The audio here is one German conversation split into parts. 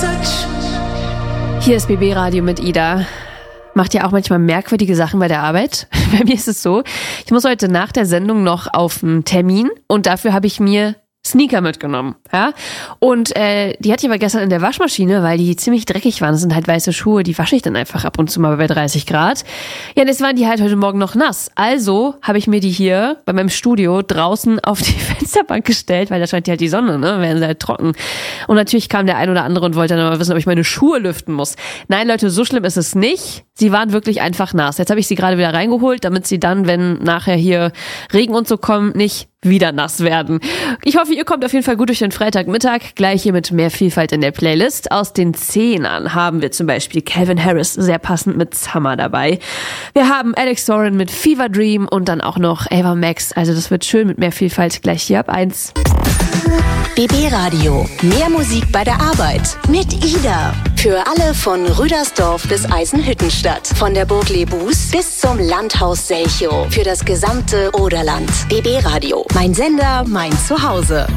Hier ist BB Radio mit Ida. Macht ihr auch manchmal merkwürdige Sachen bei der Arbeit? Bei mir ist es so, ich muss heute nach der Sendung noch auf einen Termin und dafür habe ich mir Sneaker mitgenommen, ja. Und die hatte ich aber gestern in der Waschmaschine, weil die ziemlich dreckig waren. Das sind halt weiße Schuhe, die wasche ich dann einfach ab und zu mal bei 30 Grad. Ja, und jetzt waren die halt heute Morgen noch nass. Also habe ich mir die hier bei meinem Studio draußen auf die Fensterbank gestellt, weil da scheint halt die Sonne, ne? Werden sie halt trocken. Und natürlich kam der ein oder andere und wollte dann mal wissen, ob ich meine Schuhe lüften muss. Nein, Leute, so schlimm ist es nicht. Sie waren wirklich einfach nass. Jetzt habe ich sie gerade wieder reingeholt, damit sie dann, wenn nachher hier Regen und so kommen, nicht wieder nass werden. Ich hoffe, ihr kommt auf jeden Fall gut durch den Freitagmittag. Gleich hier mit mehr Vielfalt in der Playlist. Aus den 10ern haben wir zum Beispiel Calvin Harris, sehr passend mit Summer dabei. Wir haben Alex Soren mit Fever Dream und dann auch noch Ava Max. Also das wird schön mit mehr Vielfalt. Gleich hier ab 1. BB Radio. Mehr Musik bei der Arbeit. Mit Ida. Für alle von Rüdersdorf bis Eisenhüttenstadt. Von der Burg Lebus bis zum Landhaus Selchow. Für das gesamte Oderland. BB Radio. Mein Sender, mein Zuhause.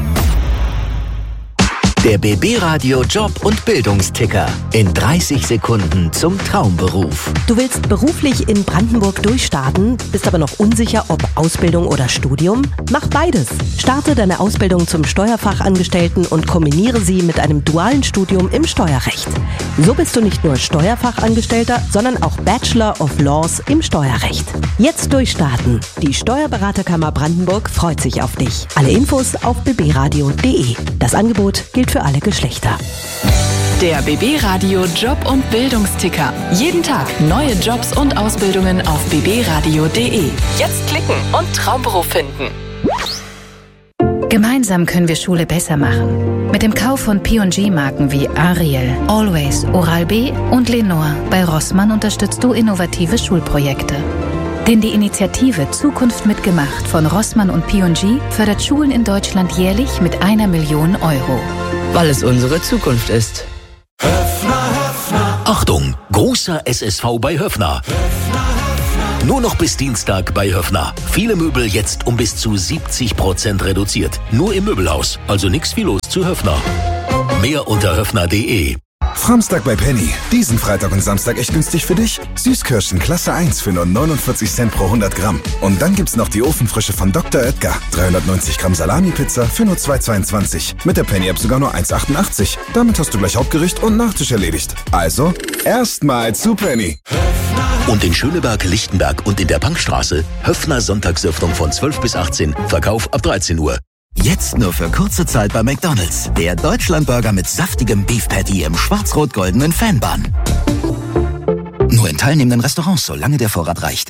Der BB Radio Job- und Bildungsticker. In 30 Sekunden zum Traumberuf. Du willst beruflich in Brandenburg durchstarten, bist aber noch unsicher, ob Ausbildung oder Studium? Mach beides. Starte deine Ausbildung zum Steuerfachangestellten und kombiniere sie mit einem dualen Studium im Steuerrecht. So bist du nicht nur Steuerfachangestellter, sondern auch Bachelor of Laws im Steuerrecht. Jetzt durchstarten. Die Steuerberaterkammer Brandenburg freut sich auf dich. Alle Infos auf bbradio.de. Das Angebot gilt für alle Geschlechter. Der BB Radio Job- und Bildungsticker. Jeden Tag neue Jobs und Ausbildungen auf bbradio.de. Jetzt klicken und Traumberuf finden. Gemeinsam können wir Schule besser machen. Mit dem Kauf von P&G-Marken wie Ariel, Always, Oral-B und Lenore bei Rossmann unterstützt du innovative Schulprojekte. Denn die Initiative Zukunft mitgemacht von Rossmann und P&G fördert Schulen in Deutschland jährlich mit 1 Million Euro. Weil es unsere Zukunft ist. Achtung, großer SSV bei Höffner. Nur noch bis Dienstag bei Höffner. Viele Möbel jetzt um bis zu 70% reduziert. Nur im Möbelhaus, also nix viel los zu Höffner. Mehr unter höffner.de. Framstag bei Penny. Diesen Freitag und Samstag echt günstig für dich. Süßkirschen Klasse 1 für nur 49 Cent pro 100 Gramm. Und dann gibt's noch die Ofenfrische von Dr. Oetker. 390 Gramm Salami-Pizza für nur 2,22. Mit der Penny-App sogar nur 1,88. Damit hast du gleich Hauptgericht und Nachtisch erledigt. Also, erstmal zu Penny. Und in Schöneberg, Lichtenberg und in der Bankstraße Höffner Sonntagsöffnung von 12 bis 18. Verkauf ab 13 Uhr. Jetzt nur für kurze Zeit bei McDonald's. Der Deutschlandburger mit saftigem Beef Patty im schwarz-rot-goldenen Fanbun. Nur in teilnehmenden Restaurants, solange der Vorrat reicht.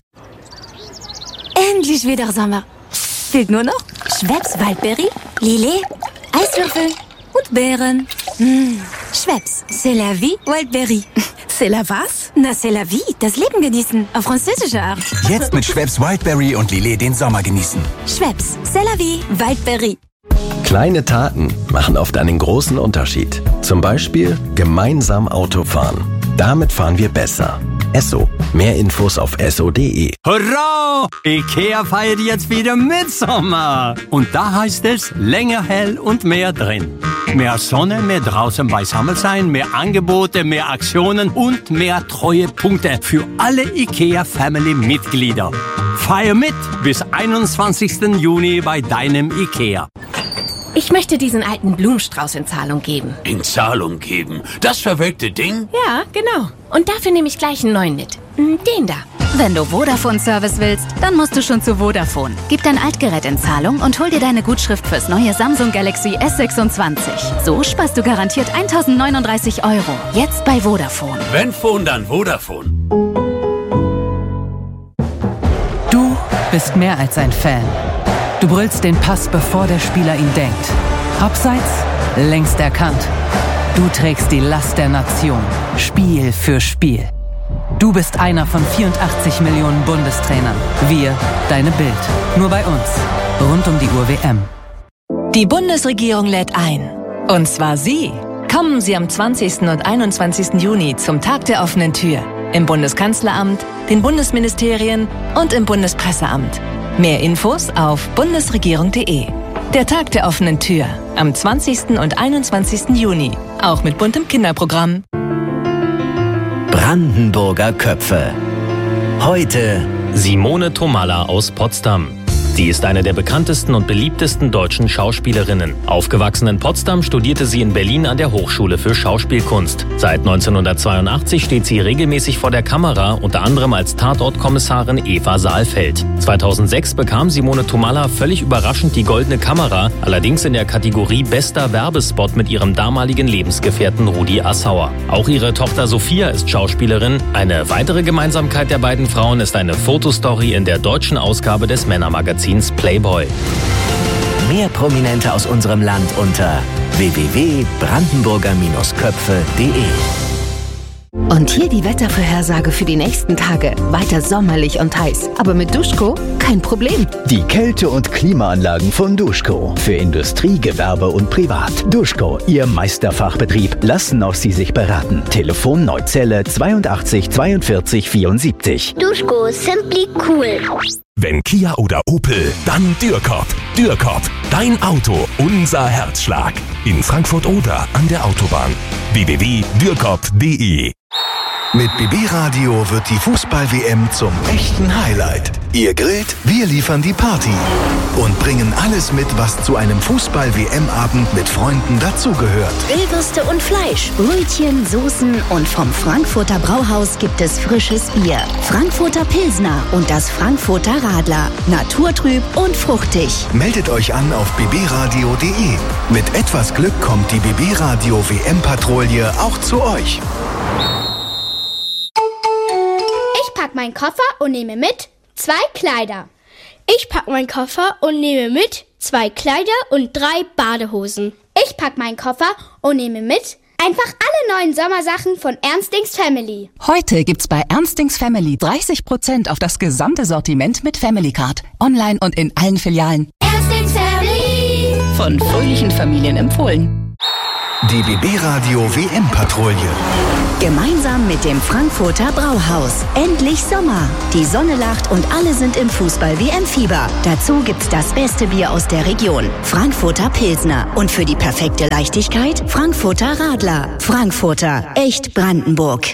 Endlich wieder Sommer. Fehlt nur noch Schweppes Waldberry, Lillet, Eiswürfel und Beeren. Schweppes, c'est la vie, Waldberry. C'est la was? Na, c'est la vie, das Leben genießen, auf französische Art. Jetzt mit Schweppes Wildberry und Lillet den Sommer genießen. Schweppes, c'est la vie, Waldberry. Kleine Taten machen oft einen großen Unterschied. Zum Beispiel gemeinsam Auto fahren. Damit fahren wir besser. Esso. Mehr Infos auf esso.de. Hurra! IKEA feiert jetzt wieder Mitsommer. Und da heißt es länger hell und mehr drin. Mehr Sonne, mehr draußen beisammen sein, mehr Angebote, mehr Aktionen und mehr Treuepunkte für alle IKEA-Family-Mitglieder. Feier mit bis 21. Juni bei deinem IKEA. Ich möchte diesen alten Blumenstrauß in Zahlung geben. In Zahlung geben? Das verwelkte Ding? Ja, genau. Und dafür nehme ich gleich einen neuen mit. Den da. Wenn du Vodafone-Service willst, dann musst du schon zu Vodafone. Gib dein Altgerät in Zahlung und hol dir deine Gutschrift fürs neue Samsung Galaxy S26. So sparst du garantiert 1.039 €. Jetzt bei Vodafone. Wenn Phone, dann Vodafone. Du bist mehr als ein Fan. Du brüllst den Pass, bevor der Spieler ihn denkt. Abseits, längst erkannt. Du trägst die Last der Nation, Spiel für Spiel. Du bist einer von 84 Millionen Bundestrainern. Wir, deine Bild. Nur bei uns. Rund um die Uhr WM. Die Bundesregierung lädt ein. Und zwar Sie. Kommen Sie am 20. und 21. Juni zum Tag der offenen Tür. Im Bundeskanzleramt, den Bundesministerien und im Bundespresseamt. Mehr Infos auf bundesregierung.de. Der Tag der offenen Tür am 20. und 21. Juni auch mit buntem Kinderprogramm. Brandenburger Köpfe. Heute Simone Tomalla aus Potsdam. Sie ist eine der bekanntesten und beliebtesten deutschen Schauspielerinnen. Aufgewachsen in Potsdam studierte sie in Berlin an der Hochschule für Schauspielkunst. Seit 1982 steht sie regelmäßig vor der Kamera, unter anderem als Tatortkommissarin Eva Saalfeld. 2006 bekam Simone Tomalla völlig überraschend die Goldene Kamera, allerdings in der Kategorie Bester Werbespot mit ihrem damaligen Lebensgefährten Rudi Assauer. Auch ihre Tochter Sophia ist Schauspielerin. Eine weitere Gemeinsamkeit der beiden Frauen ist eine Fotostory in der deutschen Ausgabe des Männermagazins Playboy. Mehr Prominente aus unserem Land unter www.brandenburger-köpfe.de. Und hier die Wettervorhersage für die nächsten Tage. Weiter sommerlich und heiß. Aber mit Duschko kein Problem. Die Kälte- und Klimaanlagen von Duschko. Für Industrie, Gewerbe und Privat. Duschko, Ihr Meisterfachbetrieb. Lassen auch Sie sich beraten. Telefon Neuzelle 82 42 74. Duschko, simply cool. Wenn Kia oder Opel, dann Dürkop. Dürkop, dein Auto, unser Herzschlag. In Frankfurt oder an der Autobahn. www.dürkop.de. Mit BB Radio wird die Fußball-WM zum echten Highlight. Ihr grillt, wir liefern die Party und bringen alles mit, was zu einem Fußball-WM-Abend mit Freunden dazugehört. Grillwürste und Fleisch, Brötchen, Soßen und vom Frankfurter Brauhaus gibt es frisches Bier. Frankfurter Pilsner und das Frankfurter Radler. Naturtrüb und fruchtig. Meldet euch an auf bbradio.de. Mit etwas Glück kommt die BB Radio WM-Patrouille auch zu euch. Ich pack meinen Koffer und nehme mit 2 Kleider. Ich pack meinen Koffer und nehme mit 2 Kleider und 3 Badehosen. Ich pack meinen Koffer und nehme mit einfach alle neuen Sommersachen von Ernstings Family. Heute gibt's bei Ernstings Family 30% auf das gesamte Sortiment mit Family Card. Online und in allen Filialen. Ernstings Family. Von fröhlichen Familien empfohlen. Die BB Radio WM-Patrouille. Gemeinsam mit dem Frankfurter Brauhaus. Endlich Sommer. Die Sonne lacht und alle sind im Fußball-WM-Fieber. Dazu gibt's das beste Bier aus der Region. Frankfurter Pilsner. Und für die perfekte Leichtigkeit Frankfurter Radler. Frankfurter. Echt Brandenburg.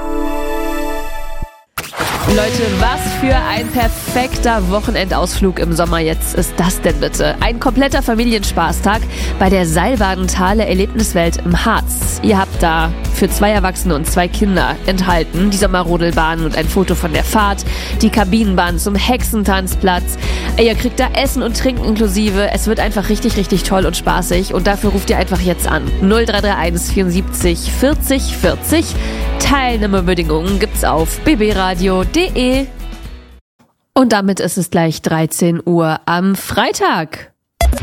Leute, was für ein perfekter Wochenendausflug im Sommer jetzt ist das denn bitte? Ein kompletter Familienspaßtag bei der Seilbahn-Thale Erlebniswelt im Harz. Ihr habt da für 2 Erwachsene und 2 Kinder enthalten die Sommerrodelbahn und ein Foto von der Fahrt, die Kabinenbahn zum Hexentanzplatz. Ihr kriegt da Essen und Trinken inklusive. Es wird einfach richtig, richtig toll und spaßig und dafür ruft ihr einfach jetzt an. 0331 74 40 40. Teilnahmebedingungen gibt's auf bbradio.de. Und damit ist es gleich 13 Uhr am Freitag.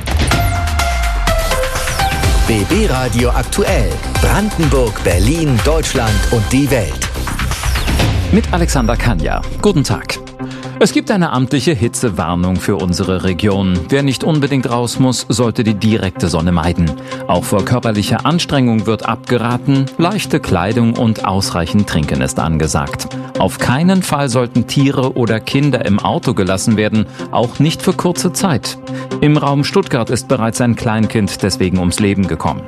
BB Radio aktuell. Brandenburg, Berlin, Deutschland und die Welt. Mit Alexander Kanja. Guten Tag. Es gibt eine amtliche Hitzewarnung für unsere Region. Wer nicht unbedingt raus muss, sollte die direkte Sonne meiden. Auch vor körperlicher Anstrengung wird abgeraten. Leichte Kleidung und ausreichend Trinken ist angesagt. Auf keinen Fall sollten Tiere oder Kinder im Auto gelassen werden, auch nicht für kurze Zeit. Im Raum Stuttgart ist bereits ein Kleinkind deswegen ums Leben gekommen.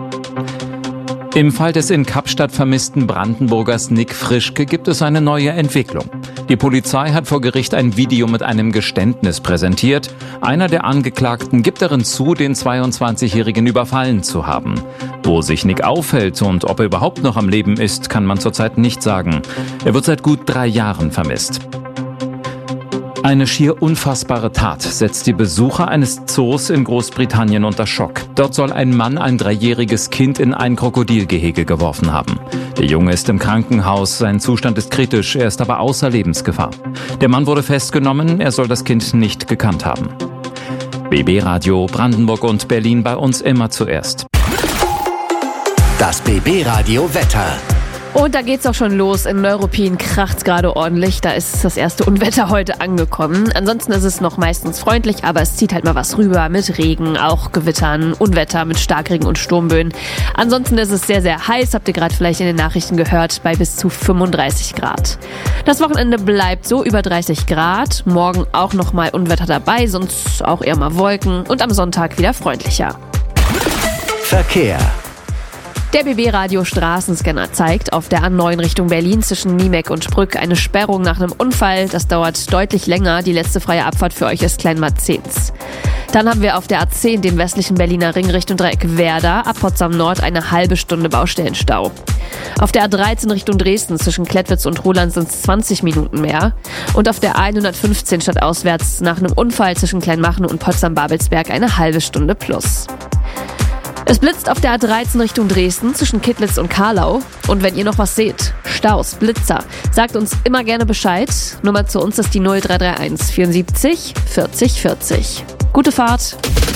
Im Fall des in Kapstadt vermissten Brandenburgers Nick Frischke gibt es eine neue Entwicklung. Die Polizei hat vor Gericht ein Video mit einem Geständnis präsentiert. Einer der Angeklagten gibt darin zu, den 22-Jährigen überfallen zu haben. Wo sich Nick aufhält und ob er überhaupt noch am Leben ist, kann man zurzeit nicht sagen. Er wird seit gut 3 Jahren vermisst. Eine schier unfassbare Tat setzt die Besucher eines Zoos in Großbritannien unter Schock. Dort soll ein Mann ein 3-jähriges Kind in ein Krokodilgehege geworfen haben. Der Junge ist im Krankenhaus, sein Zustand ist kritisch, er ist aber außer Lebensgefahr. Der Mann wurde festgenommen, er soll das Kind nicht gekannt haben. BB Radio Brandenburg und Berlin bei uns immer zuerst. Das BB Radio Wetter. Und da geht's auch schon los. In Neuruppin kracht's gerade ordentlich. Da ist das erste Unwetter heute angekommen. Ansonsten ist es noch meistens freundlich, aber es zieht halt mal was rüber mit Regen, auch Gewittern, Unwetter mit Starkregen und Sturmböen. Ansonsten ist es sehr, sehr heiß, habt ihr gerade vielleicht in den Nachrichten gehört, bei bis zu 35 Grad. Das Wochenende bleibt so über 30 Grad. Morgen auch nochmal Unwetter dabei, sonst auch eher mal Wolken. Und am Sonntag wieder freundlicher. Verkehr. Der BB-Radio Straßenscanner zeigt auf der A9 Richtung Berlin zwischen Niemek und Sprück eine Sperrung nach einem Unfall. Das dauert deutlich länger. Die letzte freie Abfahrt für euch ist Kleinmarzens. Dann haben wir auf der A10 den westlichen Berliner Ring Richtung Dreieck Werder ab Potsdam Nord eine halbe Stunde Baustellenstau. Auf der A13 Richtung Dresden zwischen Klettwitz und Roland sind es 20 Minuten mehr. Und auf der A115 stadtauswärts nach einem Unfall zwischen Kleinmachnow und Potsdam-Babelsberg eine halbe Stunde plus. Es blitzt auf der A13 Richtung Dresden zwischen Kittlitz und Karlau. Und wenn ihr noch was seht, Staus, Blitzer, sagt uns immer gerne Bescheid. Nummer zu uns ist die 0331 74 40 40. Gute Fahrt.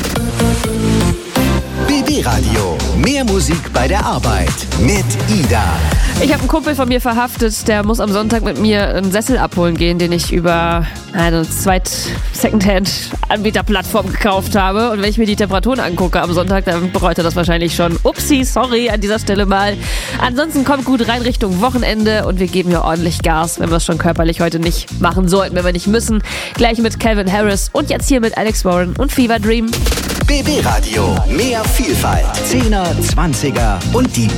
BB Radio. Mehr Musik bei der Arbeit mit Ida. Ich habe einen Kumpel von mir verhaftet, der muss am Sonntag mit mir einen Sessel abholen gehen, den ich über eine Secondhand-Anbieterplattform gekauft habe. Und wenn ich mir die Temperaturen angucke am Sonntag, dann bereut er das wahrscheinlich schon. Upsi, sorry an dieser Stelle mal. Ansonsten kommt gut rein Richtung Wochenende und wir geben hier ordentlich Gas, wenn wir es schon körperlich heute nicht machen sollten, wenn wir nicht müssen. Gleich mit Calvin Harris und jetzt hier mit Alex Warren und Fever Dream. BB Radio. Mehr Vielfalt. 10er, 20er und die